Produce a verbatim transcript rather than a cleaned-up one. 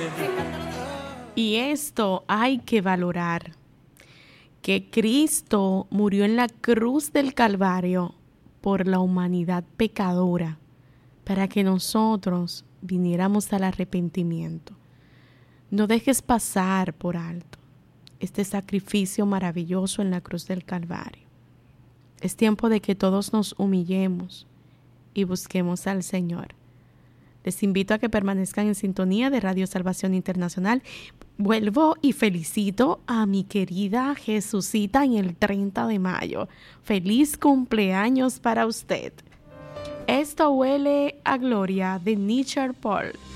Y esto hay que valorar, que Cristo murió en la cruz del Calvario por la humanidad pecadora, para que nosotros viniéramos al arrepentimiento. No dejes pasar por alto este sacrificio maravilloso en la cruz del Calvario. Es tiempo de que todos nos humillemos y busquemos al Señor. Les invito a que permanezcan en sintonía de Radio Salvación Internacional. Vuelvo y felicito a mi querida Jesucita en el treinta de mayo. ¡Feliz cumpleaños para usted! Esto huele a gloria de Nichar Paul.